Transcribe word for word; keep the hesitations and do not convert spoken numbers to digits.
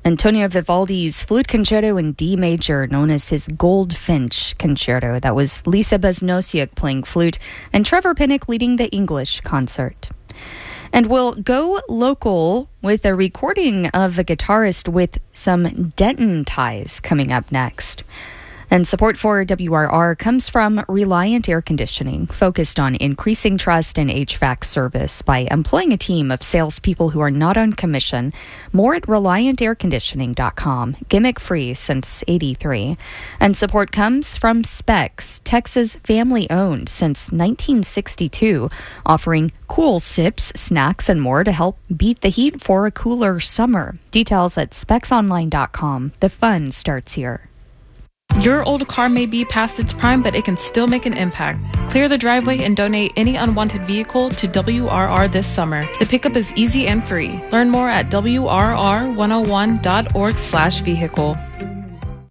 Antonio Vivaldi's Flute Concerto in D major, known as his Goldfinch Concerto. That was Lisa Besnosiuk playing flute and Trevor Pinnock leading the English concert. And we'll go local with a recording of a guitarist with some Denton ties coming up next. And support for W R R comes from Reliant Air Conditioning, focused on increasing trust in H V A C service by employing a team of salespeople who are not on commission. More at reliant air conditioning dot com, gimmick-free since eighty-three. And support comes from Specs, Texas family-owned since nineteen sixty-two, offering cool sips, snacks, and more to help beat the heat for a cooler summer. Details at specs online dot com. The fun starts here. Your old car may be past its prime, but it can still make an impact. Clear the driveway and donate any unwanted vehicle to W R R this summer. The pickup is easy and free. Learn more at W R R one oh one dot org slash vehicle.